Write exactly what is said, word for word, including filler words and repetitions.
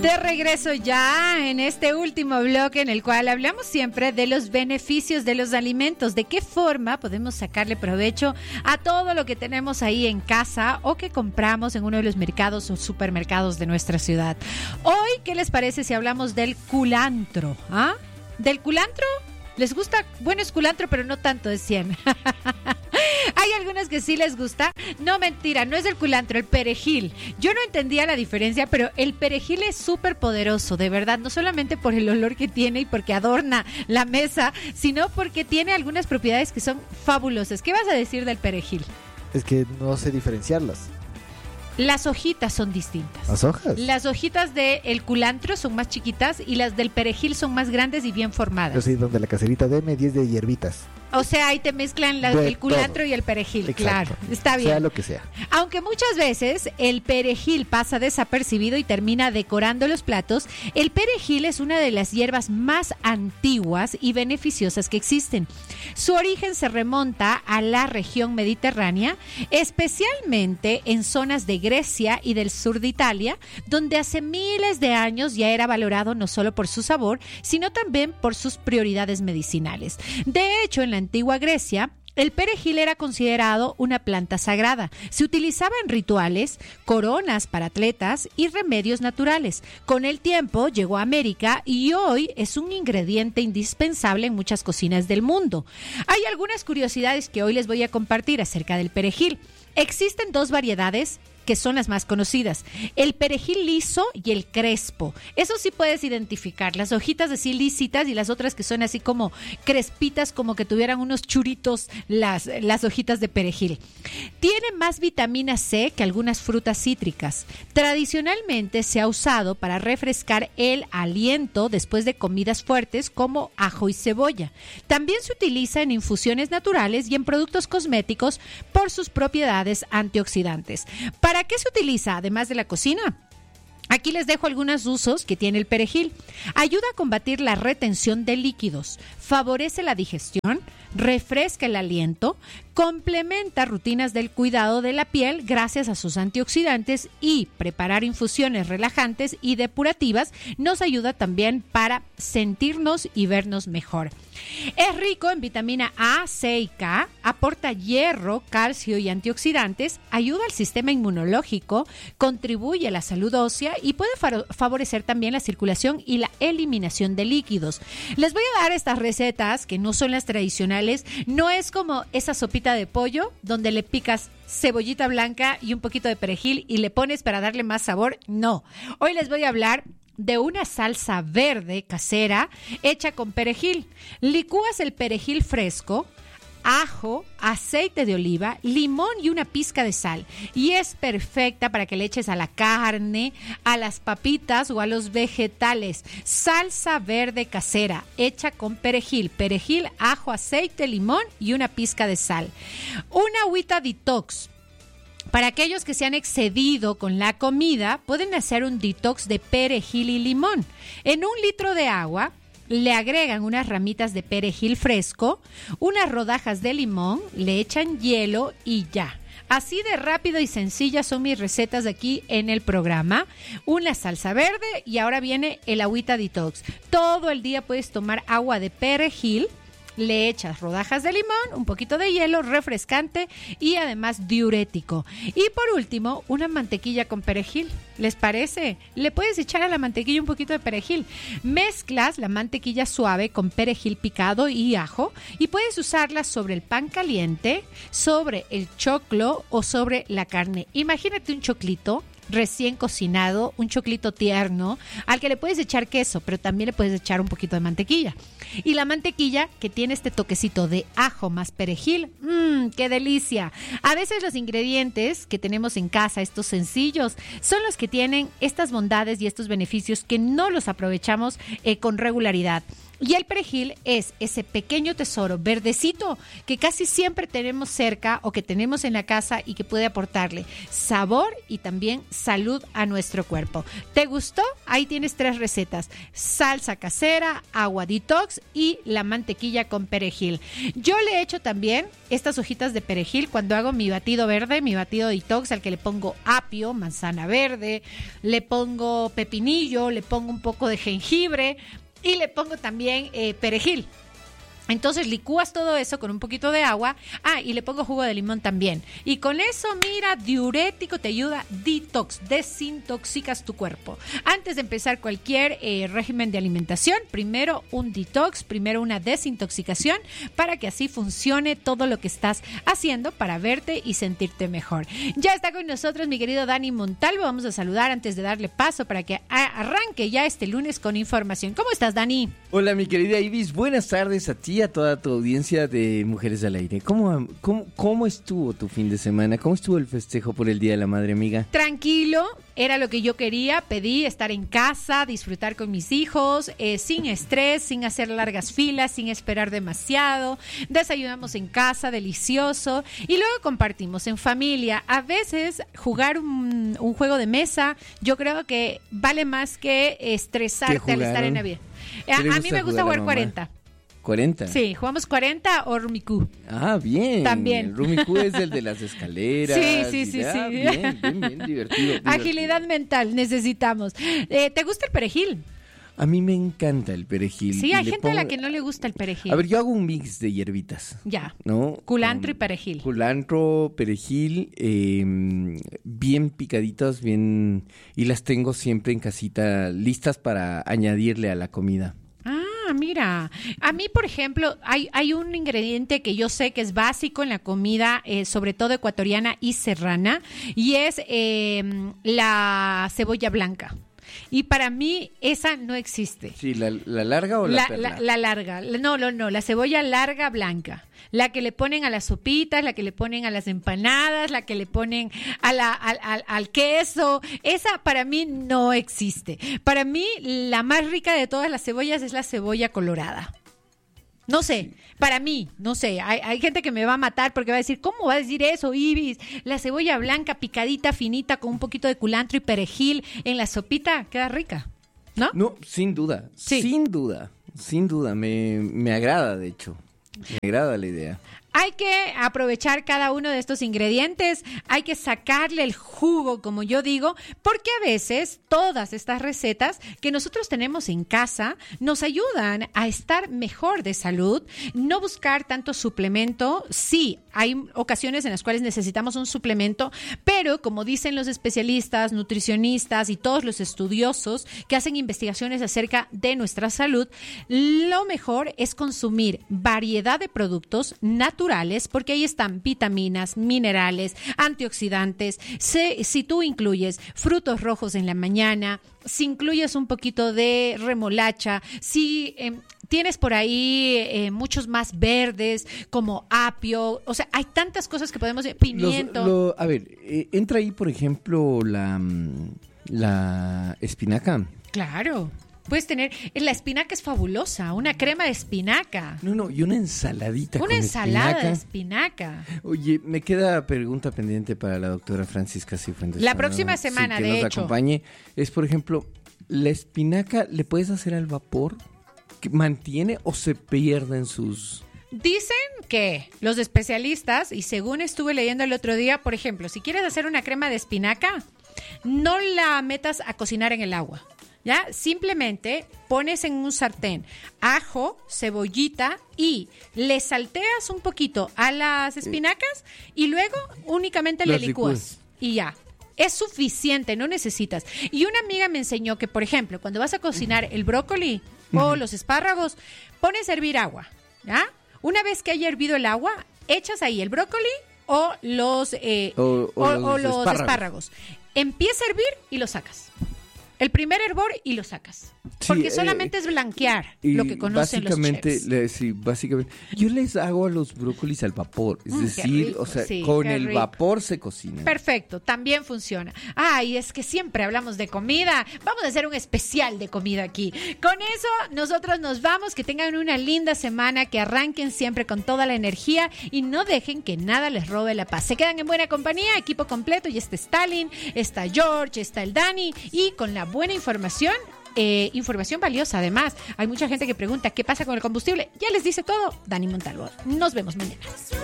De regreso ya en este último bloque en el cual hablamos siempre de los beneficios de los alimentos, de qué forma podemos sacarle provecho a todo lo que tenemos ahí en casa o que compramos en uno de los mercados o supermercados de nuestra ciudad. Hoy, ¿qué les parece si hablamos del culantro? ¿Ah? ¿Del culantro? ¿Les gusta? Bueno, es culantro, pero no tanto, decían. Hay algunos que sí les gusta. No, mentira, no es el culantro, el perejil. Yo no entendía la diferencia, pero el perejil es súper poderoso, de verdad. No solamente por el olor que tiene y porque adorna la mesa, sino porque tiene algunas propiedades que son fabulosas. ¿Qué vas a decir del perejil? Es que no sé diferenciarlas. Las hojitas son distintas. ¿Las hojas? Las hojitas del culantro son más chiquitas y las del perejil son más grandes y bien formadas. Yo soy donde la caserita de M diez de hierbitas. O sea, ahí te mezclan la, el culantro todo. Y el perejil. Exacto. Claro, está bien. Sea lo que sea. Aunque muchas veces el perejil pasa desapercibido y termina decorando los platos, el perejil es una de las hierbas más antiguas y beneficiosas que existen. Su origen se remonta a la región mediterránea, especialmente en zonas de Grecia y del sur de Italia, donde hace miles de años ya era valorado no solo por su sabor, sino también por sus prioridades medicinales. De hecho, en la antigua Grecia, el perejil era considerado una planta sagrada. Se utilizaba en rituales, coronas para atletas y remedios naturales. Con el tiempo llegó a América y hoy es un ingrediente indispensable en muchas cocinas del mundo. Hay algunas curiosidades que hoy les voy a compartir acerca del perejil. Existen dos variedades que son las más conocidas, el perejil liso y el crespo. Eso sí puedes identificar, las hojitas así lisitas y las otras que son así como crespitas, como que tuvieran unos churitos las, las hojitas de perejil. Tiene más vitamina C que algunas frutas cítricas. Tradicionalmente se ha usado para refrescar el aliento después de comidas fuertes como ajo y cebolla. También se utiliza en infusiones naturales y en productos cosméticos por sus propiedades antioxidantes. ¿Para qué se utiliza, además de la cocina? Aquí les dejo algunos usos que tiene el perejil. Ayuda a combatir la retención de líquidos, favorece la digestión, refresca el aliento, complementa rutinas del cuidado de la piel gracias a sus antioxidantes y preparar infusiones relajantes y depurativas nos ayuda también para sentirnos y vernos mejor. Es rico en vitamina A, C y K, aporta hierro, calcio y antioxidantes, ayuda al sistema inmunológico, contribuye a la salud ósea y puede fa- favorecer también la circulación y la eliminación de líquidos. Les voy a dar estas recetas que no son las tradicionales, no es como esa sopita de pollo donde le picas cebollita blanca y un poquito de perejil y le pones para darle más sabor, no. Hoy les voy a hablar de una salsa verde casera hecha con perejil. Licúas el perejil fresco, ajo, aceite de oliva, limón y una pizca de sal. Y es perfecta para que le eches a la carne, a las papitas o a los vegetales. Salsa verde casera, hecha con perejil. Perejil, ajo, aceite, limón y una pizca de sal. Una agüita detox. Para aquellos que se han excedido con la comida, pueden hacer un detox de perejil y limón. En un litro de agua, le agregan unas ramitas de perejil fresco, unas rodajas de limón, le echan hielo y ya. Así de rápido y sencillas son mis recetas aquí en el programa. Una salsa verde y ahora viene el agüita detox. Todo el día puedes tomar agua de perejil. Le echas rodajas de limón, un poquito de hielo, refrescante y además diurético. Y por último, una mantequilla con perejil. ¿Les parece? Le puedes echar a la mantequilla un poquito de perejil. Mezclas la mantequilla suave con perejil picado y ajo y puedes usarla sobre el pan caliente, sobre el choclo o sobre la carne. Imagínate un choclito recién cocinado, un choclito tierno, al que le puedes echar queso, pero también le puedes echar un poquito de mantequilla. Y la mantequilla que tiene este toquecito de ajo más perejil, mmm, qué delicia. A veces los ingredientes que tenemos en casa, estos sencillos, son los que tienen estas bondades y estos beneficios que no los aprovechamos eh, con regularidad. Y el perejil es ese pequeño tesoro verdecito que casi siempre tenemos cerca o que tenemos en la casa y que puede aportarle sabor y también salud a nuestro cuerpo. ¿Te gustó? Ahí tienes tres recetas: salsa casera, agua detox y la mantequilla con perejil. Yo le he hecho también estas hojitas de perejil cuando hago mi batido verde, mi batido detox, al que le pongo apio, manzana verde, le pongo pepinillo, le pongo un poco de jengibre y le pongo también eh, perejil. Entonces licúas todo eso con un poquito de agua. Ah, y le pongo jugo de limón también. Y con eso, mira, diurético, te ayuda, detox, desintoxicas tu cuerpo. Antes de empezar cualquier eh, régimen de alimentación, primero un detox, primero una desintoxicación, para que así funcione todo lo que estás haciendo para verte y sentirte mejor. Ya está con nosotros mi querido Dani Montalvo. Vamos a saludar antes de darle paso para que arranque ya este lunes con información. ¿Cómo estás, Dani? Hola, mi querida Ibis. Buenas tardes a ti, a toda tu audiencia de Mujeres al Aire. ¿Cómo, cómo, cómo estuvo tu fin de semana? ¿Cómo estuvo el festejo por el Día de la Madre, amiga? Tranquilo, era lo que yo quería. Pedí estar en casa, disfrutar con mis hijos, eh, sin estrés, sin hacer largas filas, sin esperar demasiado. Desayunamos en casa, delicioso. Y luego compartimos en familia. A veces jugar un, un juego de mesa, yo creo que vale más que estresarte al estar en Navidad. A, a mí me gusta jugar cuarenta. ¿cuarenta? Sí, jugamos cuarenta o Rummikub. Ah, bien. También. El Rummikub es el de las escaleras. Sí, sí, sí, ah, sí. Bien, bien, bien, divertido, divertido. Agilidad mental necesitamos. Eh, ¿Te gusta el perejil? A mí me encanta el perejil. Sí, hay gente pongo... a la que no le gusta el perejil. A ver, yo hago un mix de hierbitas. Ya. ¿No? Culantro um, y perejil. Culantro, perejil, eh, bien picaditos, bien... Y las tengo siempre en casita listas para añadirle a la comida. Ah, mira, a mí, por ejemplo, hay, hay un ingrediente que yo sé que es básico en la comida, eh, sobre todo ecuatoriana y serrana, y es eh, la cebolla blanca. Y para mí esa no existe. Sí, ¿la, la larga o la, la perla? La, la larga, no, no, no, la cebolla larga blanca. La que le ponen a las sopitas, la que le ponen a las empanadas, la que le ponen a la, al, al, al queso. Esa para mí no existe. Para mí la más rica de todas las cebollas es la cebolla colorada. No sé, para mí, no sé, hay, hay gente que me va a matar porque va a decir, ¿cómo va a decir eso, Ibis? La cebolla blanca picadita, finita, con un poquito de culantro y perejil en la sopita, queda rica, ¿no? No, sin duda, sí. sin duda, sin duda, me, me agrada, de hecho, me agrada la idea. Hay que aprovechar cada uno de estos ingredientes, hay que sacarle el jugo, como yo digo, porque a veces todas estas recetas que nosotros tenemos en casa nos ayudan a estar mejor de salud, no buscar tanto suplemento. Sí, hay ocasiones en las cuales necesitamos un suplemento, pero como dicen los especialistas, nutricionistas y todos los estudiosos que hacen investigaciones acerca de nuestra salud, lo mejor es consumir variedad de productos naturales, porque ahí están vitaminas, minerales, antioxidantes. Si, si tú incluyes frutos rojos en la mañana, si incluyes un poquito de remolacha, si eh, tienes por ahí eh, muchos más verdes como apio, o sea, hay tantas cosas que podemos, pimiento. Los, lo, a ver, eh, entra ahí, por ejemplo, la, la espinaca. Claro. Puedes tener, la espinaca es fabulosa, una crema de espinaca. No, no, y una ensaladita Una con ensalada espinaca. de espinaca. Oye, me queda pregunta pendiente para la doctora Francisca Cifuentes. La próxima semana, sí, que de nos hecho. acompañe. Es, por ejemplo, ¿la espinaca le puedes hacer al vapor? ¿Que mantiene o se pierden sus...? Dicen que los especialistas, y según estuve leyendo el otro día, por ejemplo, si quieres hacer una crema de espinaca, no la metas a cocinar en el agua. ¿Ya? Simplemente pones en un sartén ajo, cebollita y le salteas un poquito a las espinacas y luego únicamente le licúas y ya. Es suficiente, no necesitas. Y una amiga me enseñó que, por ejemplo, cuando vas a cocinar el brócoli o los espárragos, pones a hervir agua, ¿ya? Una vez que haya hervido el agua, echas ahí el brócoli o los, eh, o, o o, los, o los espárragos. espárragos. Empieza a hervir y lo sacas. El primer hervor y lo sacas. Sí, Porque eh, solamente es blanquear Y lo que conocen los básicamente, chefs. le- sí, básicamente, yo les hago a los brócolis al vapor, es Mm, qué decir, rico, o sea, sí, con qué el rico. vapor se cocina. Perfecto, también funciona. Ay, es que siempre hablamos de comida. Vamos a hacer un especial de comida aquí. Con eso, nosotros nos vamos. Que tengan una linda semana, que arranquen siempre con toda la energía y no dejen que nada les robe la paz. Se quedan en buena compañía, equipo completo. Y está Stalin, está George, está el Dani. Y con la buena información, eh, información valiosa además. Hay mucha gente que pregunta qué pasa con el combustible. Ya les dice todo Dani Montalvo. Nos vemos mañana.